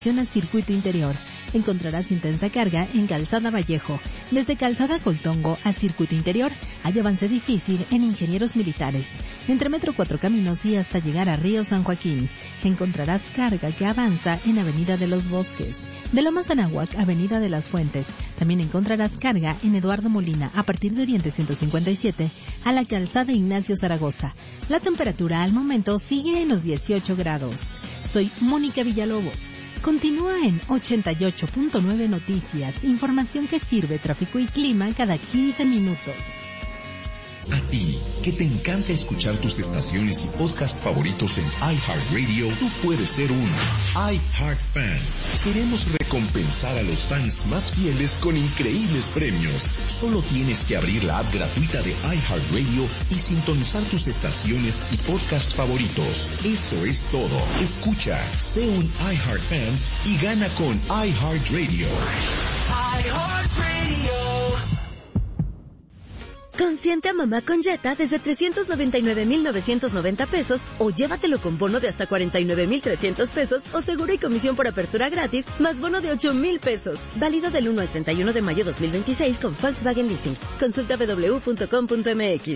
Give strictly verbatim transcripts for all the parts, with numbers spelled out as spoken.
al circuito interior. Encontrarás intensa carga en Calzada Vallejo. Desde Calzada Coltongo a circuito interior hay avance difícil en Ingenieros Militares. Entre Metro Cuatro Caminos y hasta llegar a Río San Joaquín. Encontrarás carga que avanza en Avenida de los Bosques. De Lomas Anáhuac, Avenida de las Fuentes. También encontrarás carga en Eduardo Molina a partir de Oriente ciento cincuenta y siete a la Calzada Ignacio Zaragoza. La temperatura al momento sigue en los dieciocho grados. Soy Mónica Villalobos. Continúa en ochenta y ocho punto nueve Noticias, información que sirve, tráfico y clima cada quince minutos. A ti, que te encanta escuchar tus estaciones y podcast favoritos en iHeartRadio, tú puedes ser un iHeartFan. Queremos recompensar a los fans más fieles con increíbles premios. Solo tienes que abrir la app gratuita de iHeartRadio y sintonizar tus estaciones y podcast favoritos. Eso es todo. Escucha, sé un iHeartFan y gana con iHeartRadio. iHeartRadio. Consiente a mamá con Jetta desde trescientos noventa y nueve mil novecientos noventa pesos o llévatelo con bono de hasta cuarenta y nueve mil trescientos pesos o seguro y comisión por apertura gratis más bono de ocho mil pesos. Válido del uno al treinta y uno de mayo dos mil veintiséis con Volkswagen Leasing. Consulta w w w punto com punto m x.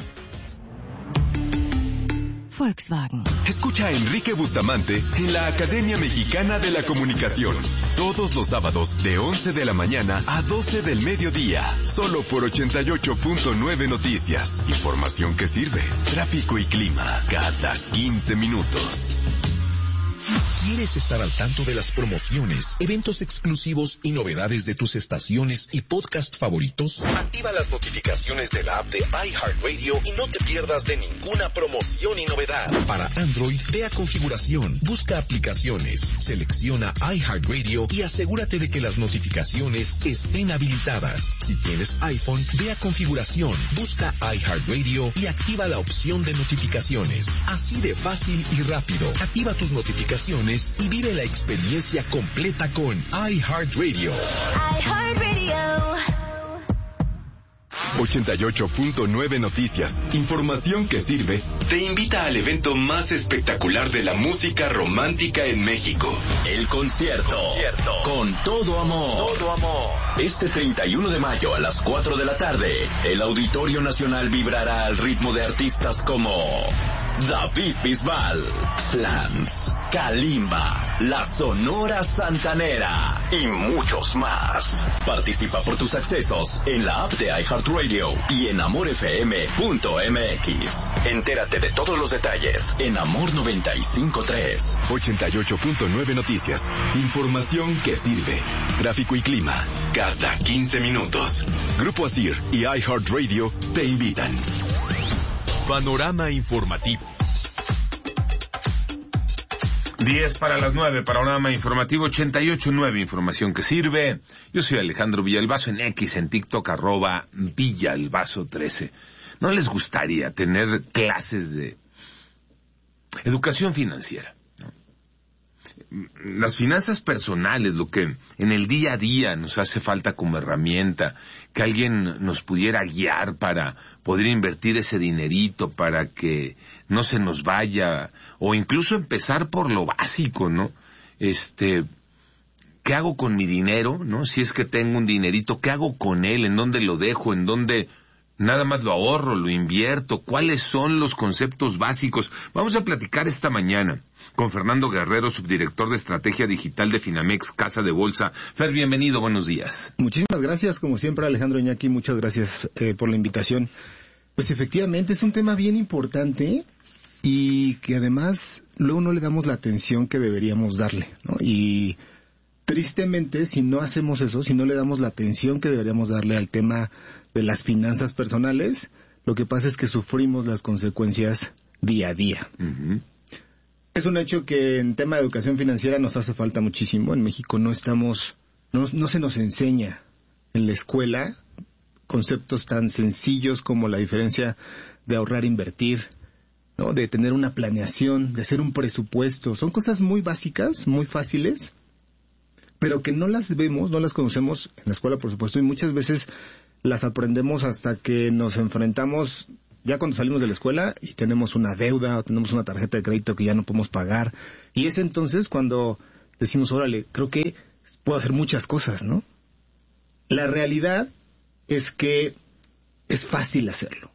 Volkswagen. Escucha a Enrique Bustamante en la Academia Mexicana de la Comunicación. Todos los sábados de once de la mañana a doce del mediodía. Solo por ochenta y ocho punto nueve Noticias. Información que sirve. Tráfico y clima cada quince minutos. ¿Quieres estar al tanto de las promociones, eventos exclusivos y novedades de tus estaciones y podcast favoritos? Activa las notificaciones de la app de iHeartRadio y no te pierdas de ninguna promoción y novedad. Para Android, ve a configuración, busca aplicaciones, selecciona iHeartRadio y asegúrate de que las notificaciones estén habilitadas. Si tienes iPhone, ve a configuración, busca iHeartRadio y activa la opción de notificaciones. Así de fácil y rápido. Activa tus notificaciones y vive la experiencia completa con iHeartRadio. iHeartRadio. ochenta y ocho punto nueve Noticias. Información que sirve. Te invita al evento más espectacular de la música romántica en México. El concierto. concierto. Con todo amor. Todo amor. Este treinta y uno de mayo a las cuatro de la tarde, el Auditorio Nacional vibrará al ritmo de artistas como David Bisbal, Flans, Kalimba, La Sonora Santanera y muchos más. Participa por tus accesos en la app de iHeartRadio y en amor f m punto m x. Entérate de todos los detalles en Amor noventa y cinco punto tres. ochenta y ocho punto nueve Noticias. Información que sirve. Tráfico y clima cada quince minutos. Grupo Asir y iHeartRadio te invitan. Panorama informativo. diez para las nueve, panorama informativo ochenta y ocho punto nueve, información que sirve. Yo soy Alejandro Villalbazo, en X, en TikTok, arroba Villalbazo trece. ¿No les gustaría tener clases de educación financiera? Las finanzas personales, lo que en el día a día nos hace falta como herramienta, que alguien nos pudiera guiar para poder invertir ese dinerito, para que no se nos vaya, o incluso empezar por lo básico, ¿no? Este, ¿qué hago con mi dinero, no? Si es que tengo un dinerito, ¿qué hago con él? ¿En dónde lo dejo? ¿En dónde nada más lo ahorro, lo invierto? ¿Cuáles son los conceptos básicos? Vamos a platicar esta mañana con Fernando Guerrero, subdirector de Estrategia Digital de Finamex, Casa de Bolsa. Fer, bienvenido, buenos días. Muchísimas gracias, como siempre, Alejandro Iñaki, muchas gracias eh, por la invitación. Pues efectivamente es un tema bien importante y que además luego no le damos la atención que deberíamos darle, ¿no? Y tristemente, si no hacemos eso, si no le damos la atención que deberíamos darle al tema de las finanzas personales, lo que pasa es que sufrimos las consecuencias día a día. Uh-huh. Es un hecho que en tema de educación financiera nos hace falta muchísimo. En México no estamos, no, no se nos enseña en la escuela conceptos tan sencillos como la diferencia de ahorrar e invertir, ¿no? De tener una planeación, de hacer un presupuesto. Son cosas muy básicas, muy fáciles, pero que no las vemos, no las conocemos en la escuela, por supuesto, y muchas veces las aprendemos hasta que nos enfrentamos ya cuando salimos de la escuela y tenemos una deuda o tenemos una tarjeta de crédito que ya no podemos pagar. Y es entonces cuando decimos, órale, creo que puedo hacer muchas cosas, ¿no? La realidad es que es fácil hacerlo.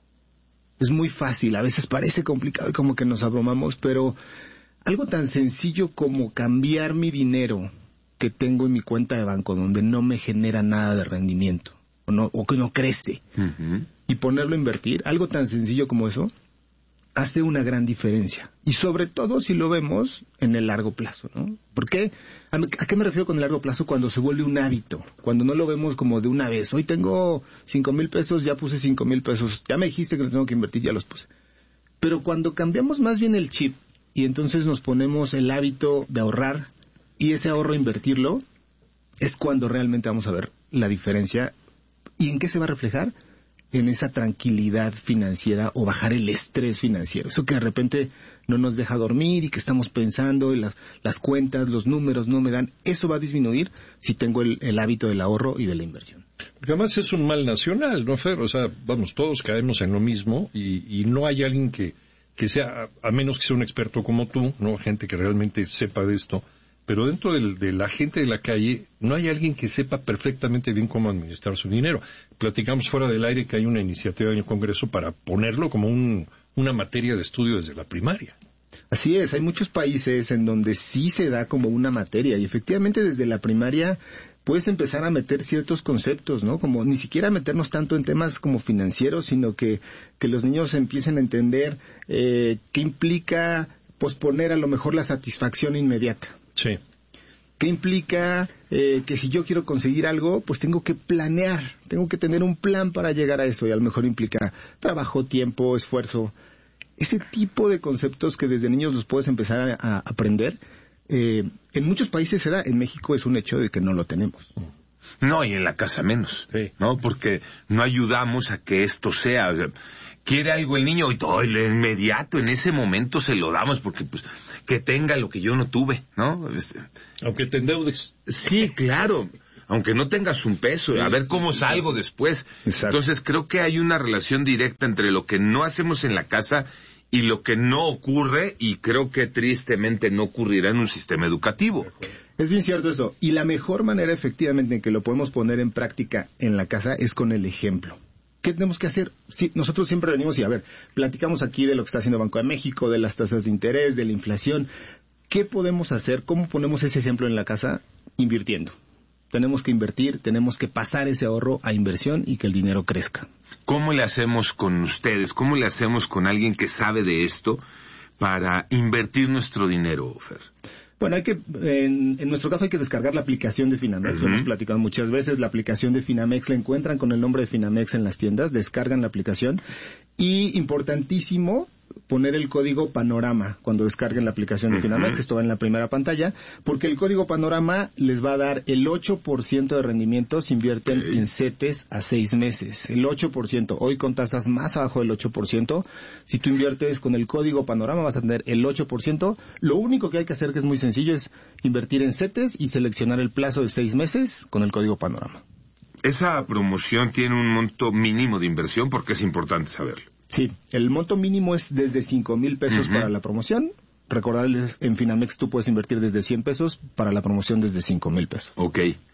Es muy fácil, a veces parece complicado y como que nos abrumamos, pero algo tan sencillo como cambiar mi dinero que tengo en mi cuenta de banco, donde no me genera nada de rendimiento, o, no, o que no crece, uh-huh. y ponerlo a invertir, algo tan sencillo como eso, hace una gran diferencia. Y sobre todo si lo vemos en el largo plazo, ¿no? ¿Por qué? ¿A, ¿A qué me refiero con el largo plazo? Cuando se vuelve un hábito, cuando no lo vemos como de una vez. Hoy tengo cinco mil pesos, ya puse cinco mil pesos, ya me dijiste que los tengo que invertir, ya los puse. Pero cuando cambiamos más bien el chip y entonces nos ponemos el hábito de ahorrar y ese ahorro invertirlo, es cuando realmente vamos a ver la diferencia. ¿Y en qué se va a reflejar? En esa tranquilidad financiera o bajar el estrés financiero. Eso que de repente no nos deja dormir y que estamos pensando, y las, las cuentas, los números no me dan. Eso va a disminuir si tengo el, el hábito del ahorro y de la inversión. Porque además es un mal nacional, ¿no, Fer? O sea, vamos, todos caemos en lo mismo y, y no hay alguien que, que sea, a menos que sea un experto como tú, ¿no? Gente que realmente sepa de esto. Pero dentro del, de la gente de la calle no hay alguien que sepa perfectamente bien cómo administrar su dinero. Platicamos fuera del aire que hay una iniciativa en el Congreso para ponerlo como un, una materia de estudio desde la primaria. Así es, hay muchos países en donde sí se da como una materia y efectivamente desde la primaria puedes empezar a meter ciertos conceptos, ¿no? Como ni siquiera meternos tanto en temas como financieros, sino que, que los niños empiecen a entender eh, qué implica posponer a lo mejor la satisfacción inmediata. Sí. ¿Qué implica eh, que si yo quiero conseguir algo, pues tengo que planear, tengo que tener un plan para llegar a eso y a lo mejor implica trabajo, tiempo, esfuerzo. Ese tipo de conceptos que desde niños los puedes empezar a, a aprender, eh, en muchos países se da, en México es un hecho de que no lo tenemos. No, y en la casa menos, sí. ¿no? Porque no ayudamos a que esto sea... Quiere algo el niño y todo, de inmediato, en ese momento se lo damos porque pues que tenga lo que yo no tuve, ¿no? Aunque te endeudes. Sí, claro, aunque no tengas un peso, a ver cómo salgo después. Exacto. Entonces creo que hay una relación directa entre lo que no hacemos en la casa y lo que no ocurre, y creo que tristemente no ocurrirá en un sistema educativo. Es bien cierto eso, y la mejor manera efectivamente en que lo podemos poner en práctica en la casa es con el ejemplo. ¿Qué tenemos que hacer? Sí, nosotros siempre venimos y, a ver, platicamos aquí de lo que está haciendo Banco de México, de las tasas de interés, de la inflación. ¿Qué podemos hacer? ¿Cómo ponemos ese ejemplo en la casa? Invirtiendo. Tenemos que invertir, tenemos que pasar ese ahorro a inversión y que el dinero crezca. ¿Cómo le hacemos con ustedes? ¿Cómo le hacemos con alguien que sabe de esto para invertir nuestro dinero, Fer? Bueno, hay que, en, en nuestro caso hay que descargar la aplicación de Finamex, uh-huh. Lo hemos platicado muchas veces, la aplicación de Finamex la encuentran con el nombre de Finamex en las tiendas, descargan la aplicación y, importantísimo, poner el código Panorama cuando descarguen la aplicación de uh-huh. Finamex, esto va en la primera pantalla, porque el código Panorama les va a dar el ocho por ciento de rendimiento si invierten okay. en CETES a seis meses, el ocho por ciento, hoy con tasas más abajo del ocho por ciento, si tú inviertes con el código Panorama vas a tener el ocho por ciento, lo único que hay que hacer, que es muy sencillo, es invertir en CETES y seleccionar el plazo de seis meses con el código Panorama. Esa promoción tiene un monto mínimo de inversión porque es importante saberlo. Sí, el monto mínimo es desde cinco mil pesos uh-huh. para la promoción. Recordarles, en Finamex tú puedes invertir desde cien pesos, para la promoción desde cinco mil pesos. Ok.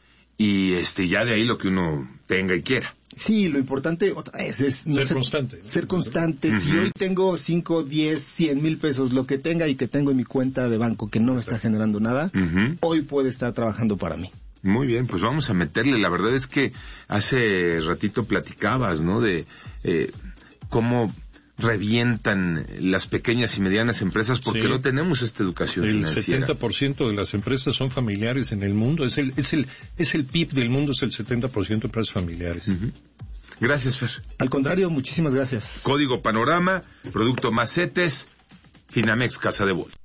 Y este ya de ahí lo que uno tenga y quiera. Sí, lo importante otra vez es... No ser, ser constante. Ser constante. Uh-huh. Si hoy tengo cinco, diez, cien mil pesos, lo que tenga y que tengo en mi cuenta de banco que no me está generando nada, uh-huh. hoy puede estar trabajando para mí. Muy bien, pues vamos a meterle. La verdad es que hace ratito platicabas, ¿no? De... Eh, cómo revientan las pequeñas y medianas empresas porque sí. no tenemos esta educación el financiera. El setenta por ciento de las empresas son familiares en el mundo. Es el, es el, es el P I B del mundo, es el setenta por ciento de empresas familiares. Uh-huh. Gracias, Fer. Al contrario, muchísimas gracias. Código Panorama, producto más CETES, Finamex Casa de Bolsa.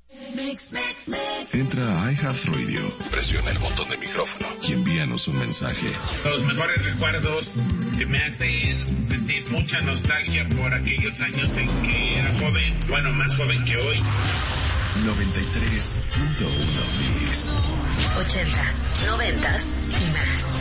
Entra a iHeartRadio, presiona el botón de micrófono y envíanos un mensaje. Los mejores recuerdos que me hacen sentir mucha nostalgia por aquellos años en que era joven, bueno, más joven que hoy. noventa y tres punto uno Mix. Ochentas, noventas y más.